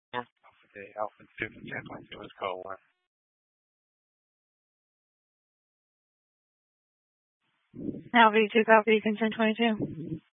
North Alpha Day, Alpha 2, 10.2 is code 1. Alpha 2, copy, concern 22.